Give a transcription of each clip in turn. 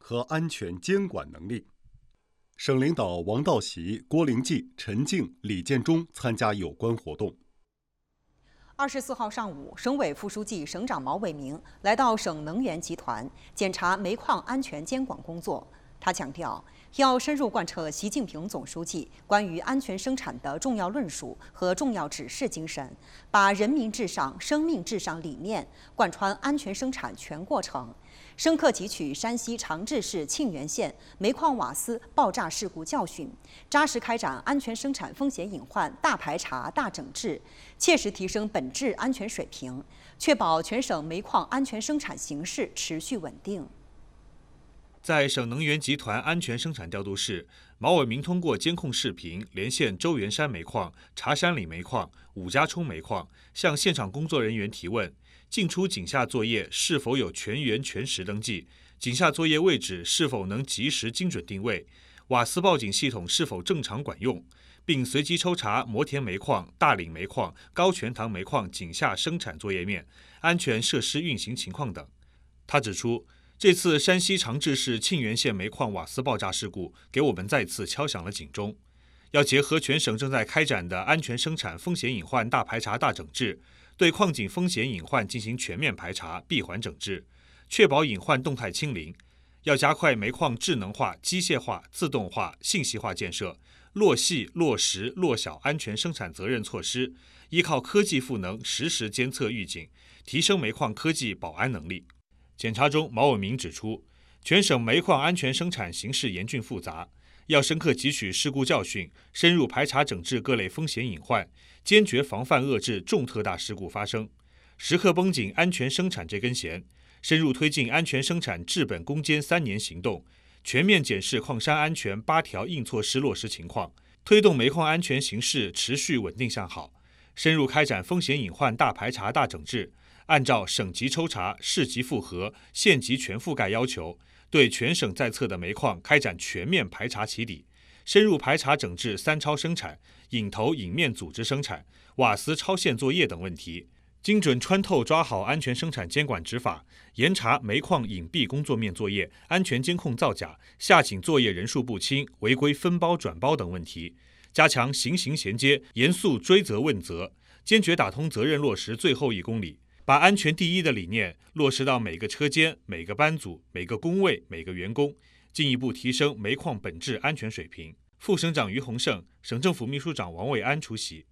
和安全监管能力。省领导王道喜、郭灵济、陈静、李建忠参加有关活动。 24号上午，省委副书记、省长毛伟明来到省能源集团检查煤矿安全监管工作。他强调，要深入贯彻习近平总书记关于安全生产的重要论述和重要指示精神，把人民至上、生命至上理念贯穿安全生产全过程，深刻汲取山西长治市沁源县煤矿瓦斯爆炸事故教训，扎实开展安全生产风险隐患大排查、大整治，切实提升本质安全水平，确保全省煤矿安全生产形势持续稳定。 在省能源集团安全生产调度室，毛伟明通过监控视频连线周元山煤矿、茶山里煤矿、五家冲煤矿，向现场工作人员提问：进出井下作业是否有全员全时登记？井下作业位置是否能及时精准定位？瓦斯报警系统是否正常管用？并随机抽查摩田煤矿、大岭煤矿、高全堂煤矿井下生产作业面、安全设施运行情况等。他指出，这次山西长治市沁源县煤矿瓦斯爆炸事故给我们再次敲响了警钟，要结合全省正在开展的安全生产风险隐患大排查大整治，对矿井风险隐患进行全面排查、闭环整治，确保隐患动态清零。要加快煤矿智能化、机械化、自动化、信息化建设，落细、落实、落小安全生产责任措施，依靠科技赋能，实时监测预警，提升煤矿科技保安能力。检查中，毛伟明指出，全省煤矿安全生产形势严峻复杂，要深刻汲取事故教训，深入排查整治各类风险隐患，坚决防范遏制重特大事故发生，时刻绷紧安全生产这根弦，深入推进安全生产治本攻坚3年行动，全面检视矿山安全8条硬措施落实情况，推动煤矿安全形势持续稳定向好，深入开展风险隐患大排查大整治，按照省级抽查、市级复核、县级全覆盖要求，对全省在册的煤矿开展全面排查起底，深入排查整治3超生产、引头引面组织生产、瓦斯超限作业等问题，精准穿透抓好安全生产监管执法，严查煤矿隐蔽工作面作业、安全监控造假、下井作业人数不清、违规分包转包等问题，加强刑刑衔接，严肃追责问责，坚决打通责任落实最后1公里，把安全第一的理念落实到每个车间、每个班组、每个工位、每个员工，进一步提升煤矿本质安全水平。副省长于洪胜、省政府秘书长王伟安出席。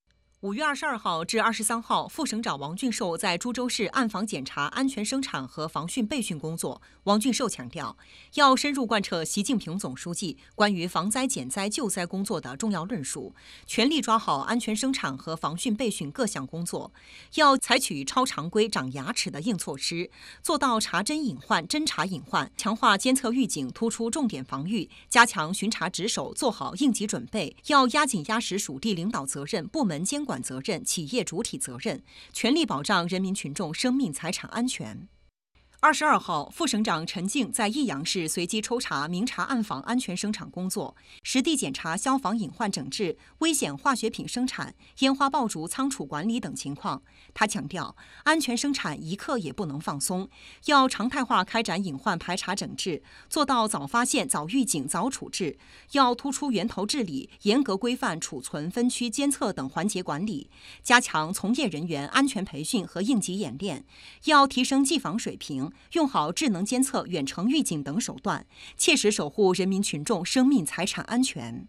5月22号至23号，副省长王俊寿在株洲市暗访检查安全生产和防汛备训工作。王俊寿强调，要深入贯彻习近平总书记关于防灾减灾救灾工作的重要论述，全力抓好安全生产和防汛备训各项工作，要采取超常规、长牙齿的硬措施，做到查真隐患、侦查隐患，强化监测预警，突出重点防御，加强巡查值守，做好应急准备。要压紧压实属地领导责任、部门监管责任、企业主体责任，全力保障人民群众生命财产安全。22号，副省长陈静在益阳市随机抽查、明察暗访安全生产工作，实地检查消防隐患整治、危险化学品生产、烟花爆竹仓储管理等情况。他强调，安全生产一刻也不能放松，要常态化开展隐患排查整治，做到早发现、早预警、早处置。要突出源头治理，严格规范储存、分区监测等环节管理，加强从业人员安全培训和应急演练。要提升技防水平，用好智能监测、远程预警等手段，切实守护人民群众生命财产安全。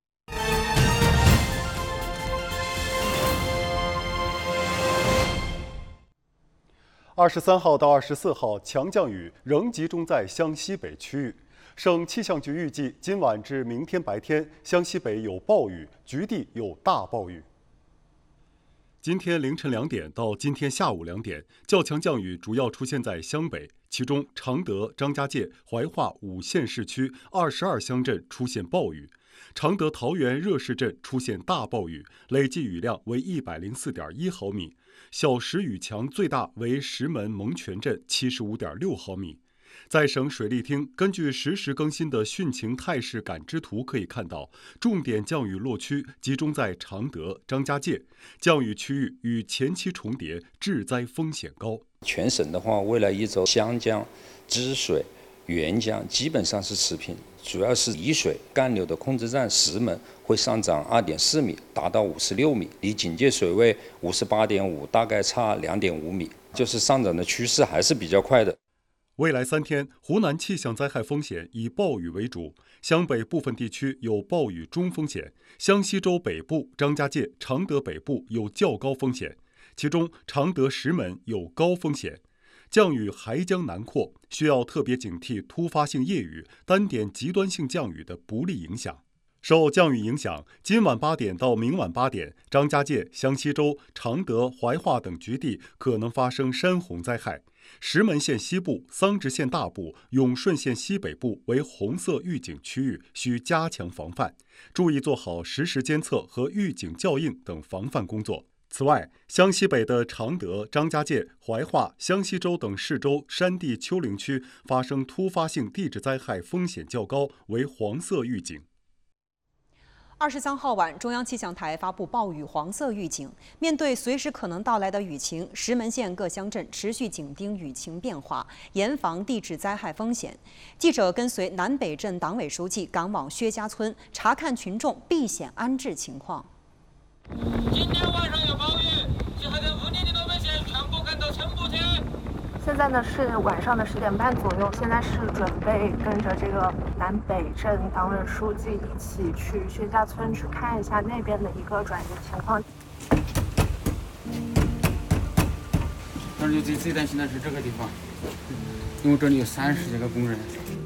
23号到24号，强降雨仍集中在湘西北区域。省气象局预计，今晚至明天白天，湘西北有暴雨，局地有大暴雨。今天凌晨2点到今天下午2点，较强降雨主要出现在湘北，其中常德、张家界、怀化5县市区22乡镇出现暴雨，常德桃源热市镇出现大暴雨，累计雨量为104.1毫米，小时雨强最大为石门蒙泉镇75.6毫米。在省水利厅根据实时更新的汛情态势感知图可以看到，重点降雨落区集中在常德、张家界，降雨区域与前期重叠，致灾风险高。 全省的话，未来一周湘江、支水、 原浆基本上是持平，主要是雨水干流的控制站石门会上涨2.4米，达到56米，离警戒水位58.5大概差2.5米，就是上涨的趋势还是比较快的。 未来3天，湖南气象灾害风险以暴雨为主，湘北部分地区有暴雨中风险，湘西州北部、张家界、常德北部有较高风险，其中常德石门有高风险。降雨还将南扩，需要特别警惕突发性夜雨、单点极端性降雨的不利影响。受降雨影响，今晚8点到明晚8点，张家界、湘西州、常德、怀化等局地可能发生山洪灾害。石门县西部、桑植县大部、永顺县西北部为红色预警区域，需加强防范，注意做好实时监测和预警校应等防范工作。此外，湘西北的常德、张家界、怀化、湘西州等市州山地丘陵区发生突发性地质灾害风险较高，为黄色预警。 23号晚，中央气象台发布暴雨黄色预警。面对随时可能到来的雨情，石门县各乡镇持续紧盯雨情变化，严防地质灾害风险。记者跟随南北镇党委书记赶往薛家村，查看群众避险安置情况。 今天晚上有暴雨，集合跟附近的老百姓全部赶到成都去。 现在呢是晚上的10点半左右，现在是准备跟着这个南北镇党委书记一起去薛家村去看一下那边的一个转移情况。 但是最担心的是这个地方，因为这里有30几个工人。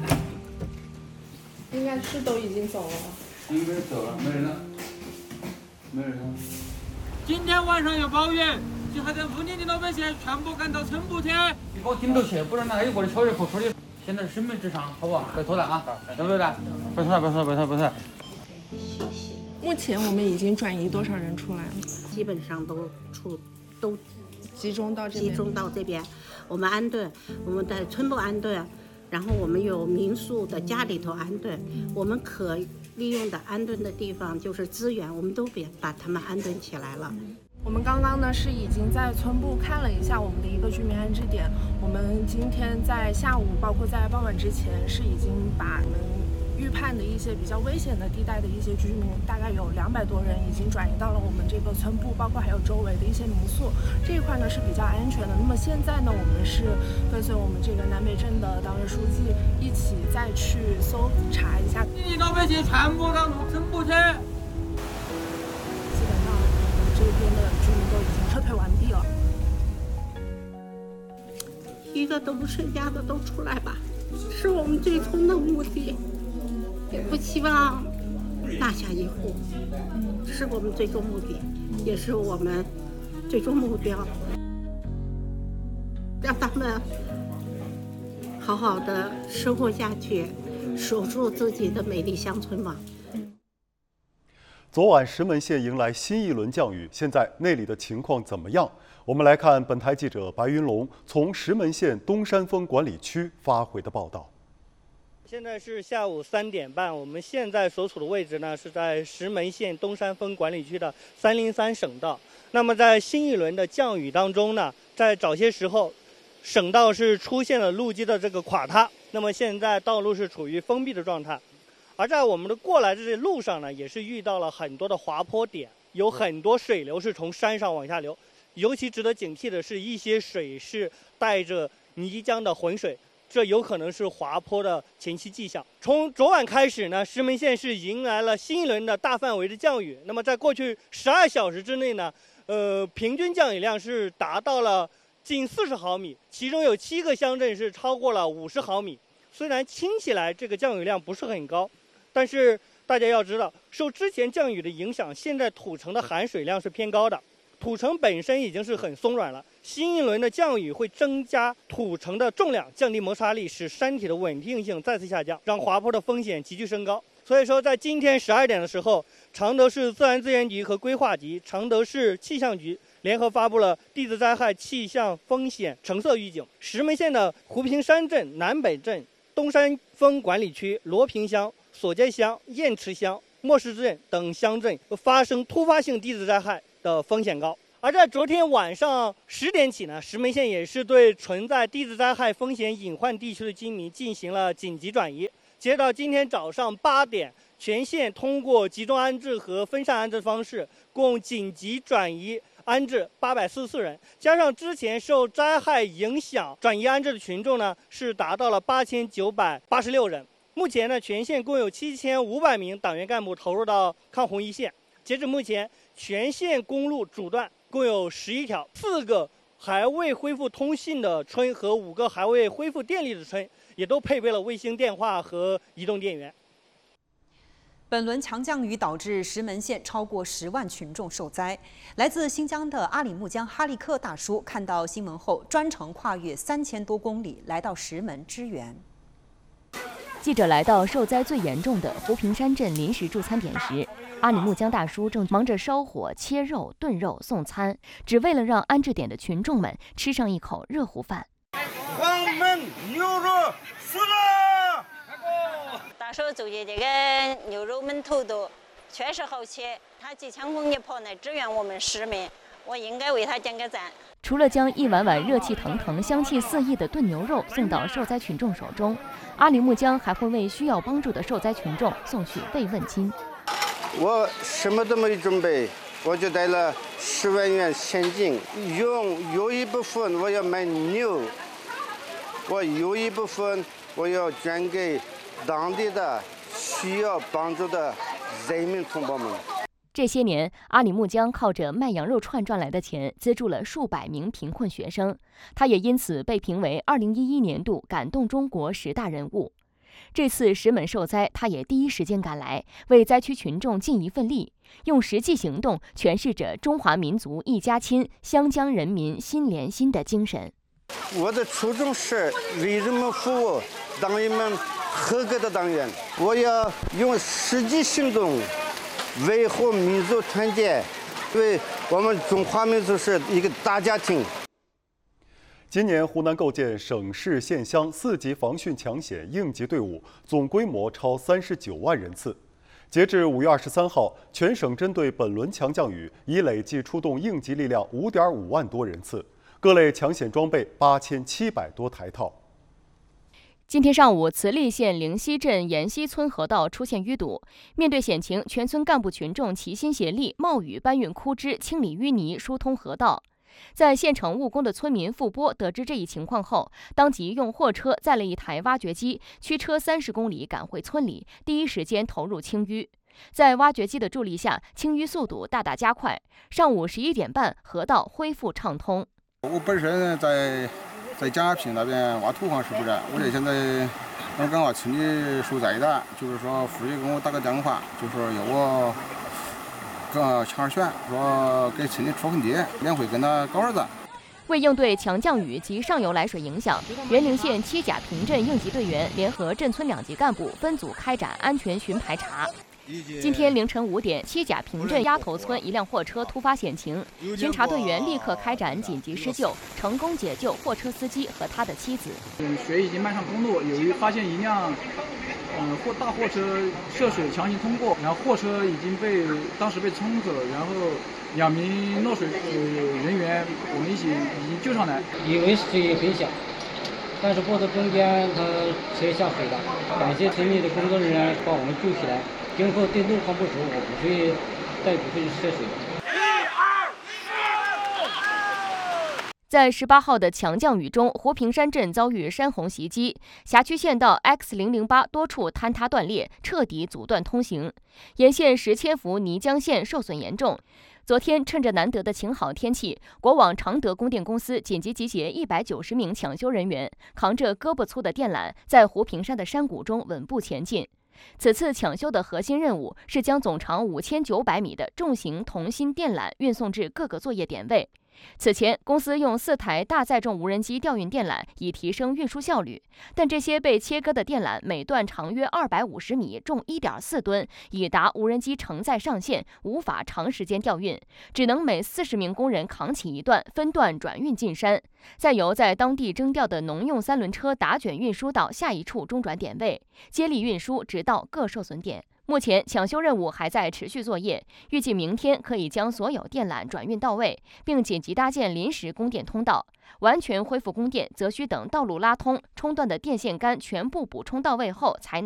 应该是都已经走了。 应该走了，没人了，没人了。 今天晚上有暴雨，集合跟附近的老百姓全部赶到成都去。 你给我顶着去，不然那个一过来敲一口出去。现在是生命至上，好不好？别拖了啊，对不对？别拖。 目前我们已经转移多少人出来了？ 基本上都集中到这边。我们安顿，我们在村部安顿，然后我们有民宿的家里头安顿，我们可利用的安顿的地方就是资源，我们都把他们安顿起来了。 我们刚刚呢是已经在村部看了一下我们的一个居民安置点，我们今天在下午包括在傍晚之前是已经把我们预判的一些比较危险的地带的一些居民，大概有200多人已经转移到了我们这个村部，包括还有周围的一些民宿，这一块呢是比较安全的。那么现在呢，我们是跟随我们这个南北镇的党委书记一起再去搜查一下， 老百姓全部到成都去。 基本上我们这边的居民都已经撤退完毕了。 一个都不剩下的都出来吧，是我们最终的目的。也不希望落下一户，是我们最终目的，也是我们最终目标。让他们好好的生活下去，守住自己的美丽乡村嘛。 昨晚石门县迎来新一轮降雨，现在那里的情况怎么样？我们来看本台记者白云龙从石门县东山峰管理区发回的报道。 现在是下午3点半，我们现在所处的位置呢是在石门县东山峰管理区的303省道。那么在新一轮的降雨当中呢，在早些时候，省道是出现了路基的这个垮塌，那么现在道路是处于封闭的状态。而在我们的过来的这路上呢，也是遇到了很多的滑坡点，有很多水流是从山上往下流。尤其值得警惕的是，一些水是带着泥浆的浑水。这有可能是滑坡的前期迹象。从昨晚开始呢，石门县是迎来了新一轮的大范围的降雨。那么在过去12小时之内呢，平均降雨量是达到了近40毫米，其中有7个乡镇是超过了50毫米。虽然听起来这个降雨量不是很高，但是大家要知道，受之前降雨的影响，现在土层的含水量是偏高的。土层本身已经是很松软了，新一轮的降雨会增加土层的重量，降低摩擦力，使山体的稳定性再次下降，让滑坡的风险急剧升高。所以说，在今天12点的时候，常德市自然资源局和规划局、常德市气象局联合发布了地质灾害气象风险橙色预警。石门县的湖平山镇、南北镇、东山峰管理区、罗平乡、索街乡、堰池乡、莫市镇等乡镇发生突发性地质灾害的风险高。 而在昨天晚上10点起呢，石门县也是对存在地质灾害风险隐患地区的居民进行了紧急转移。截至到今天早上8点，全县通过集中安置和分散安置方式，共紧急转移安置844人，加上之前受灾害影响转移安置的群众呢，是达到了8986人。目前呢，全县共有7500名党员干部投入到抗洪一线。截至目前，全县公路主段共有11条，4个还未恢复通信的村和5个还未恢复电力的村，也都配备了卫星电话和移动电源。 本轮强降雨导致石门县超过10万群众受灾。来自新疆的阿里木江哈利克大叔看到新闻后，专程跨越3000多公里来到石门支援。 记者来到受灾最严重的湖平山镇临时助餐点时，阿里木江大叔正忙着烧火、切肉、炖肉、送餐，只为了让安置点的群众们吃上一口热乎饭。 黄焖牛肉4个。 大叔做的这个牛肉焖头肚确实好吃，他既抢攻也跑来支援我们石门，我应该为他点个赞。 除了将一碗碗热气腾腾、香气四溢的炖牛肉送到受灾群众手中，阿里木江还会为需要帮助的受灾群众送去慰问金。 我什么都没准备，我就带了10万元现金，有一部分我要买牛，我有一部分我要捐给当地的需要帮助的人民同胞们。 这些年，阿里木江靠着卖羊肉串赚来的钱，资助了数百名贫困学生。他也因此被评为2011年度感动中国10大人物。这次石门受灾，他也第一时间赶来，为灾区群众尽一份力，用实际行动诠释着中华民族一家亲、湘江人民心连心的精神。 我的初衷是为人民服务，当一名合格的党员。我要用实际行动维护民族团结，因为我们中华民族是一个大家庭。 今年湖南构建省市县乡4级防汛抢险应急队伍，总规模超39万人次。截至5月23号，全省针对本轮强降雨已累计出动应急力量5.5万多人次，各类抢险装备8700多台套。 今天上午，慈利县灵溪镇沿溪村河道出现淤堵，面对险情，全村干部群众齐心协力，冒雨搬运枯枝，清理淤泥，疏通河道。在县城务工的村民付波得知这一情况后，当即用货车载了一台挖掘机，驱车30公里赶回村里，第一时间投入清淤。在挖掘机的助力下，清淤速度大大加快。上午11点半，河道恢复畅通。 我本身在贾平那边挖土矿是不是？我这现在我刚好村里受灾的，就是说副局给我打个电话，就说要我跟抢选，说给村里出份地，免费跟他搞儿子。 为应对强降雨及上游来水影响，沅陵县七甲坪镇应急队员联合镇村2级干部分组开展安全巡排查。今天凌晨5点，七甲坪镇鸭头村一辆货车突发险情，巡查队员立刻开展紧急施救，成功解救货车司机和他的妻子。 水已经漫上公路，由于发现一辆大货车涉水强行通过，然后货车已经当时被冲走，然后2名落水人员我们已经救上来。 以为水很小，但是过了中间他车下水了，感谢村里的工作人员把我们救起来。今后对路况不熟，我不会涉水。 在18号的强降雨中，湖平山镇遭遇山洪袭击，辖区县道 X008多处坍塌断裂，彻底阻断通行，沿线10千伏泥浆线受损严重。昨天趁着难得的晴好天气，国网常德供电公司紧急集结190名抢修人员，扛着胳膊粗的电缆，在湖平山的山谷中稳步前进。此次抢修的核心任务是将总长5900米的重型铜芯电缆运送至各个作业点位。此前，公司用4台大载重无人机调运电缆，以提升运输效率。但这些被切割的电缆每段长约250米，重1.4吨，已达无人机承载上限，无法长时间调运，只能每40名工人扛起一段，分段转运进山，再由在当地征调的农用3轮车打卷运输到下一处中转点位，接力运输直到各受损点。 目前抢修任务还在持续作业，预计明天可以将所有电缆转运到位，并紧急搭建临时供电通道。完全恢复供电，则需等道路拉通、冲断的电线杆全部补充到位后才能。